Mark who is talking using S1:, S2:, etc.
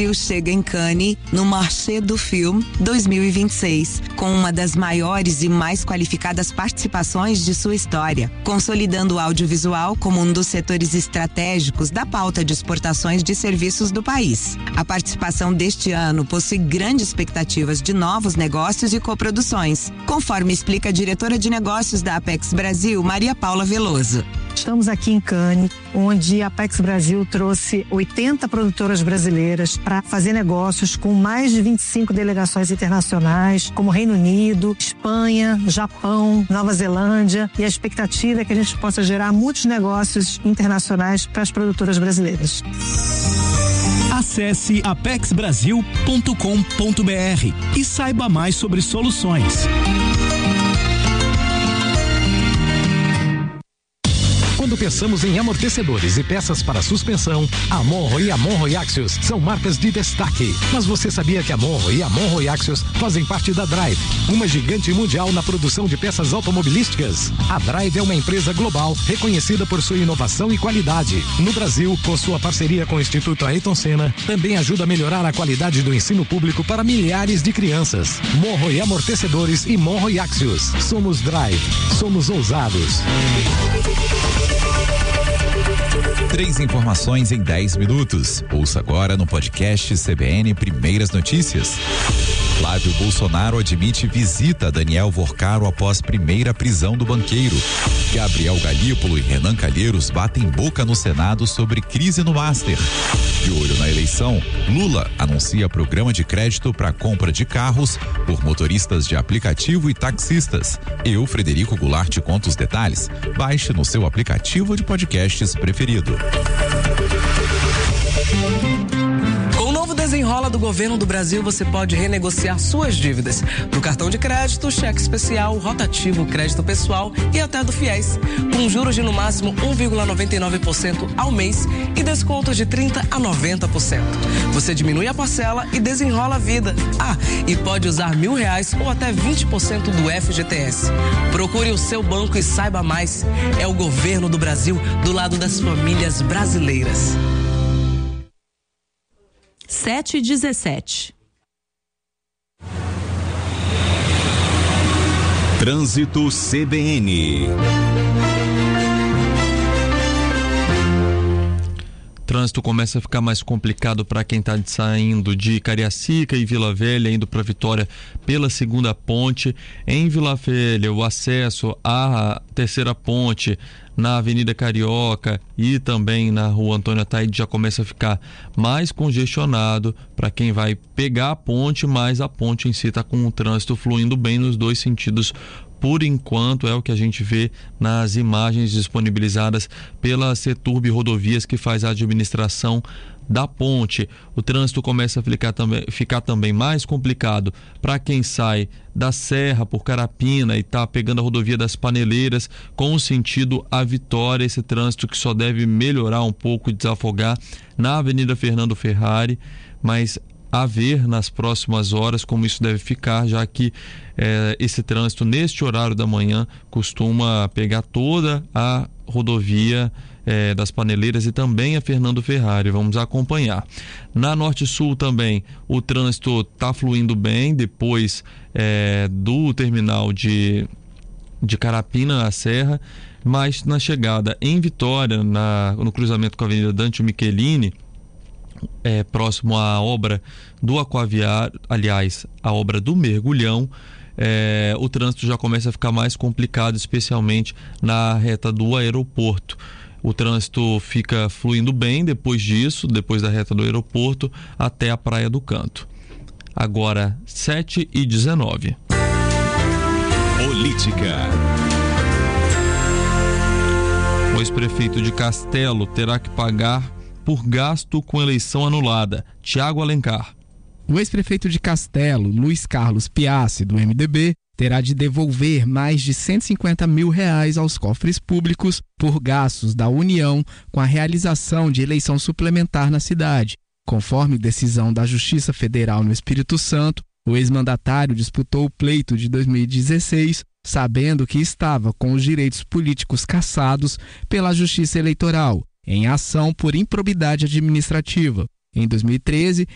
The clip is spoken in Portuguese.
S1: chega em Cannes no Marché du Film 2026, com uma das maiores e mais qualificadas participações de sua história, consolidando o audiovisual como um dos setores estratégicos da pauta de exportações de serviços do país. A participação deste ano possui grandes expectativas de novos negócios e coproduções, conforme explica a diretora de negócios da Apex Brasil, Maria Paula Veloso.
S2: Estamos aqui em Cannes, onde a Apex Brasil trouxe 80 produtoras brasileiras para fazer negócios com mais de 25 delegações internacionais, como Reino Unido, Espanha, Japão, Nova Zelândia, e a expectativa é que a gente possa gerar muitos negócios internacionais para as produtoras brasileiras.
S3: Acesse apexbrasil.com.br e saiba mais sobre soluções. Quando pensamos em amortecedores e peças para suspensão, a Monro e a Monro Axios são marcas de destaque. Mas você sabia que a Monro e a Monro Axios fazem parte da Drive, uma gigante mundial na produção de peças automobilísticas? A Drive é uma empresa global reconhecida por sua inovação e qualidade. No Brasil, com sua parceria com o Instituto Ayrton Senna, também ajuda a melhorar a qualidade do ensino público para milhares de crianças. Monro e Amortecedores e Monro e Axios. Somos Drive. Somos ousados.
S4: 3 informações em 10 minutos. Ouça agora no podcast CBN Primeiras Notícias. Flávio Bolsonaro admite visita a Daniel Vorcaro após primeira prisão do banqueiro. Gabriel Galípolo e Renan Calheiros batem boca no Senado sobre crise no Master. De olho na eleição, Lula anuncia programa de crédito para compra de carros por motoristas de aplicativo e taxistas. Eu, Frederico Goulart, te conto os detalhes. Baixe no seu aplicativo de podcasts preferido.
S5: Desenrola do Governo do Brasil, você pode renegociar suas dívidas do cartão de crédito, cheque especial, rotativo, crédito pessoal e até do FIES, com juros de no máximo 1,99% ao mês e descontos de 30% a 90%. Você diminui a parcela e desenrola a vida. E pode usar R$1.000 ou até 20% do FGTS. Procure o seu banco e saiba mais. É o Governo do Brasil do lado das famílias brasileiras.
S6: 7h17.
S7: Trânsito CBN.
S8: Trânsito começa a ficar mais complicado para quem está saindo de Cariacica e Vila Velha, indo para Vitória pela segunda ponte. Em Vila Velha, o acesso à terceira ponte na Avenida Carioca e também na Rua Antônio Ataíde já começa a ficar mais congestionado para quem vai pegar a ponte, mas a ponte em si está com o trânsito fluindo bem nos dois sentidos. Por enquanto, é o que a gente vê nas imagens disponibilizadas pela Seturb Rodovias, que faz a administração da ponte. O trânsito começa a ficar também mais complicado para quem sai da Serra por Carapina e está pegando a rodovia das Paneleiras com o sentido à Vitória. Esse trânsito que só deve melhorar um pouco e desafogar na Avenida Fernando Ferrari, mas a ver nas próximas horas como isso deve ficar, já que esse trânsito neste horário da manhã costuma pegar toda a rodovia das Paneleiras e também a Fernando Ferrari. Vamos acompanhar. Na Norte-Sul também o trânsito está fluindo bem depois do terminal de Carapina à Serra, mas na chegada em Vitória, no cruzamento com a Avenida Dante Michelini, próximo à obra do Aquaviário, aliás, a obra do Mergulhão, o trânsito já começa a ficar mais complicado, especialmente na reta do aeroporto. O trânsito fica fluindo bem depois disso, depois da reta do aeroporto até a Praia do Canto. Agora 7h19.
S7: Política.
S8: O ex-prefeito de Castelo terá que pagar por gasto com eleição anulada. Tiago Alencar.
S9: O ex-prefeito de Castelo, Luiz Carlos Piassi, do MDB, terá de devolver mais de R$150 mil aos cofres públicos por gastos da União com a realização de eleição suplementar na cidade. Conforme decisão da Justiça Federal no Espírito Santo, o ex-mandatário disputou o pleito de 2016, sabendo que estava com os direitos políticos cassados pela Justiça Eleitoral, em ação por improbidade administrativa. Em 2013,